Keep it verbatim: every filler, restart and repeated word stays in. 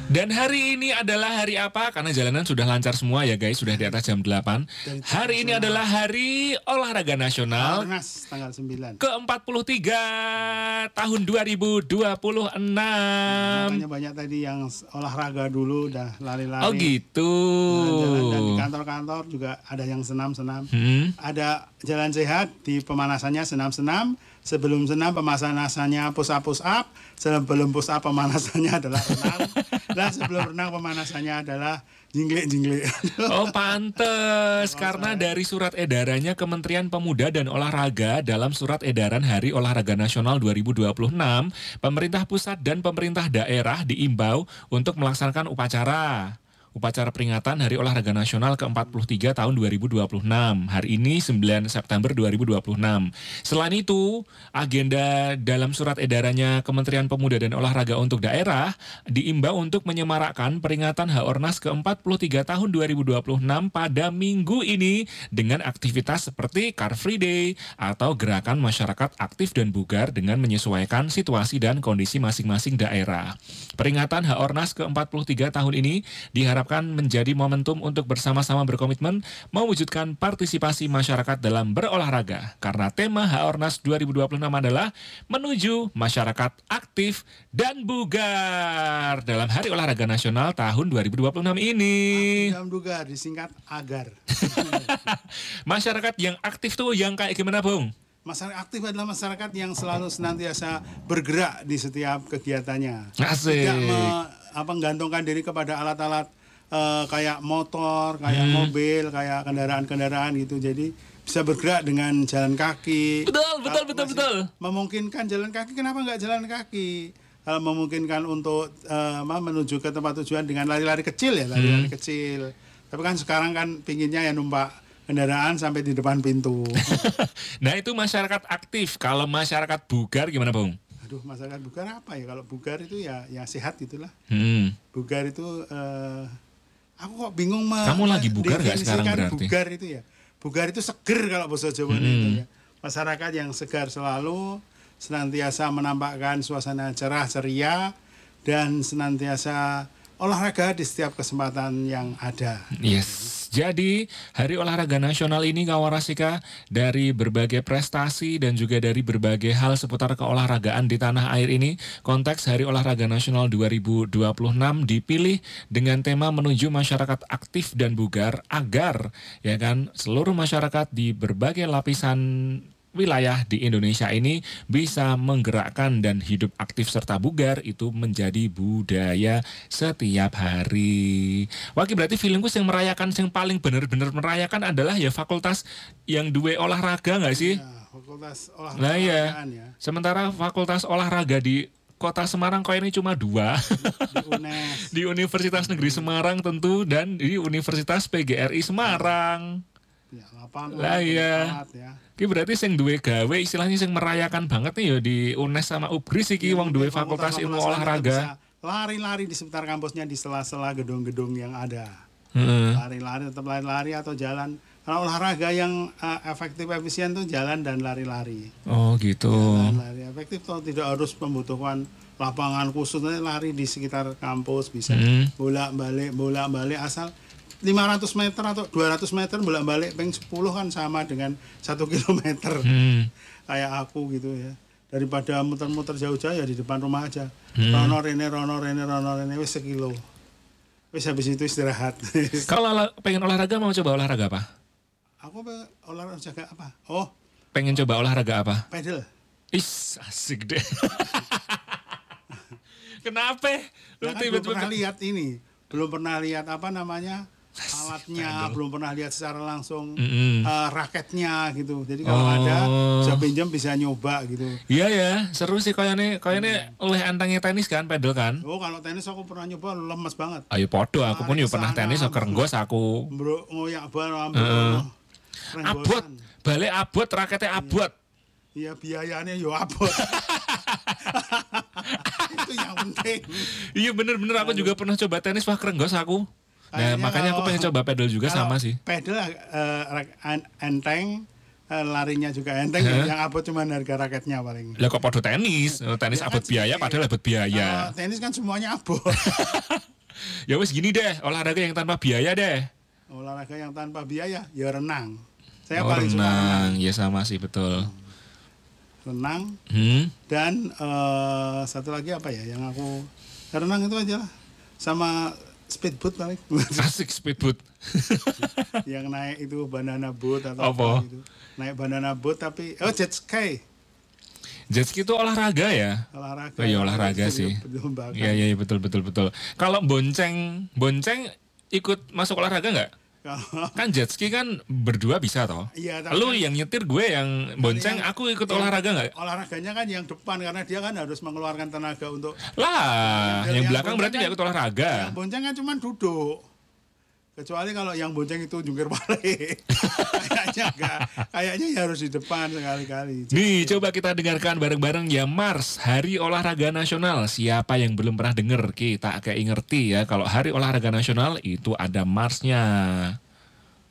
Dan hari ini adalah hari apa? Karena jalanan sudah lancar semua ya guys, sudah di atas jam delapan. Hari ini adalah hari olahraga nasional Harnas tanggal sembilan. ke empat puluh tiga tahun dua ribu dua puluh enam. Makanya banyak tadi yang olahraga dulu udah lari-lari. Oh gitu. Jalan-jalan, dan di kantor-kantor juga ada yang senam-senam. Hmm. Ada jalan sehat, di pemanasannya senam-senam. Sebelum senam pemanasannya push up push up. Sebelum push up pemanasannya adalah renang. Dan sebelum renang pemanasannya adalah jingle-jingle. Oh pantes, karena dari surat edarannya Kementerian Pemuda dan Olahraga dalam surat edaran Hari Olahraga Nasional dua ribu dua puluh enam, pemerintah pusat dan pemerintah daerah diimbau untuk melaksanakan upacara. Upacara peringatan Hari Olahraga Nasional ke empat puluh tiga tahun dua ribu dua puluh enam. Hari ini sembilan September dua ribu dua puluh enam. Selain itu, agenda dalam surat edarannya Kementerian Pemuda dan Olahraga untuk daerah diimbau untuk menyemarakkan peringatan H-Ornas ke empat puluh tiga tahun dua ribu dua puluh enam pada minggu ini dengan aktivitas seperti Car Free Day atau gerakan masyarakat aktif dan bugar dengan menyesuaikan situasi dan kondisi masing-masing daerah. Peringatan H-Ornas ke empat puluh tiga tahun ini diharapkan menjadi momentum untuk bersama-sama berkomitmen mewujudkan partisipasi masyarakat dalam berolahraga. Karena tema H-Ornas dua ribu dua puluh enam adalah menuju masyarakat aktif dan bugar dalam Hari Olahraga Nasional tahun dua ribu dua puluh enam ini. Dalam bugar disingkat agar. Masyarakat yang aktif tuh yang kayak gimana, Bung? Masyarakat aktif adalah masyarakat yang selalu senantiasa bergerak di setiap kegiatannya. Asik. Tidak me, apa, menggantungkan diri kepada alat-alat Uh, kayak motor, kayak Hmm. mobil, kayak kendaraan-kendaraan gitu. Jadi bisa bergerak dengan jalan kaki. Betul, betul, Kalau betul, masih betul. Memungkinkan jalan kaki, kenapa nggak jalan kaki? Kalau memungkinkan untuk uh, menuju ke tempat tujuan dengan lari-lari kecil ya, lari-lari Hmm. kecil. Tapi kan sekarang kan pinginnya ya numpak kendaraan sampai di depan pintu. Nah itu masyarakat aktif. Kalau masyarakat bugar gimana, Bung? Aduh, masyarakat bugar apa ya? Kalau bugar itu ya ya sehat gitulah. Hmm. Bugar itu uh, aku kok bingung me- Kamu lagi bugar nggak sekarang mendefinisikan berarti? Bugar itu ya. Bugar itu seger kalau bahasa Jawa Hmm. itu ya. Masyarakat yang segar selalu, senantiasa menampakkan suasana cerah ceria dan senantiasa olahraga di setiap kesempatan yang ada. Yes. Jadi, Hari Olahraga Nasional ini Kawarasika dari berbagai prestasi dan juga dari berbagai hal seputar keolahragaan di tanah air ini, konteks Hari Olahraga Nasional dua ribu dua puluh enam dipilih dengan tema menuju masyarakat aktif dan bugar agar ya kan seluruh masyarakat di berbagai lapisan wilayah di Indonesia ini bisa menggerakkan dan hidup aktif serta bugar itu menjadi budaya setiap hari. Wah, berarti feelingku yang merayakan yang paling benar-benar merayakan adalah ya fakultas yang duwe olahraga nggak sih? Ya, fakultas Nah olahraga ya. ya. Sementara fakultas olahraga di Kota Semarang kok ini cuma dua. Di U N E S. Di Universitas Negeri Semarang tentu dan di Universitas P G R I Semarang. Ya, lapangan. Lah iya. Alat, ya. Ki berarti sing duwe gawe istilahnya sing merayakan banget nih ya di U N E S sama U B R I S iki Ya, wong duwe mungkin fakultas ilmu fakultas olahraga. bisa lari-lari di sekitar kampusnya di sela-sela gedung-gedung yang ada. Heeh. Lari-lari, tetap lari-lari atau jalan. Kalau olahraga yang uh, efektif efisien tuh jalan dan lari-lari. Oh gitu. Jalan, lari efektif tuh tidak harus membutuhkan lapangan khusus, lari di sekitar kampus bisa. Hmm. Bolak-balik, bolak-balik asal lima ratus meter atau dua ratus meter bolak-balik peng sepuluh kan sama dengan satu kilometer. Hmm. Kayak aku gitu ya. Daripada muter-muter jauh-jauh ya di depan rumah aja. Hmm. Rono rene rono rene rono rene wis sekilo. Wis habis itu istirahat. Kalau olah- pengen olahraga mau coba olahraga apa? Aku pe- olahraga apa? Oh, Pengen coba olahraga apa? pedal. Is asik deh. Kenapa? Lu Ya kan belum tiba-tiba pernah lihat ini. Belum pernah lihat apa namanya? Alatnya, pedal. belum pernah lihat secara langsung Mm-mm. eh, raketnya gitu. Jadi kalau Oh. ada bisa pinjam bisa nyoba gitu. Iya ya, seru sih kayaknya kayaknya oleh antangnya tenis kan, pedal kan. Oh, kalau tenis aku pernah nyoba lemes banget. Ayo podo, aku pun Lari yo pernah kesana, tenis so kerenggos aku. Bro, ngoyak banget. Heeh. Renggosan. Abot, balik abot, raketnya abot. Iya, biayanya yo abot. Itu yang penting. Iya bener-bener aku juga pernah coba tenis, wah kerenggos aku. Nah Kayaknya makanya aku kalau- pengen coba pedal juga Kalau sama sih. Pedal eh, rak- en- enteng, eh, larinya juga enteng. Hah? Yang abot cuma harga raketnya paling. Lah kok podo tenis, Oh, tenis Ya abot kan biaya sih. padahal abot biaya. Kalau tenis kan semuanya abot. Ya wes gini deh, olahraga yang tanpa biaya deh. Olahraga yang tanpa biaya, ya renang. Saya Oh, paling suka renang. renang, ya sama sih betul. Renang Hmm? dan eh, satu lagi apa ya yang aku renang itu aja lah. Sama speedboat paling. Asik speedboat. Yang naik itu banana boat atau Apa? apa gitu. Naik banana boat tapi oh jet ski. Jet ski itu olahraga ya? Olahraga. Oh iya olahraga Itu sih. juga perlombaan. Iya iya iya, betul betul betul. Kalau bonceng, bonceng ikut masuk olahraga nggak? Kalau Kan jet ski kan berdua bisa toh. iya, tapi Lu kan- yang nyetir, gue yang bonceng, yang- aku ikut yang olahraga nggak? Olahraganya kan yang depan karena dia kan harus mengeluarkan tenaga untuk Lah, Yang- yang yang belakang bonceng berarti nggak kan- ikut olahraga. yang bonceng kan cuma duduk. Kecuali kalau yang bonceng itu jungkir balik. kayaknya enggak. Kayaknya ya harus di depan sekali-kali. Nih, coba kita dengarkan bareng-bareng ya Mars, Hari Olahraga Nasional. Siapa yang belum pernah denger, kita kayak ngerti ya. Kalau Hari Olahraga Nasional itu ada Marsnya.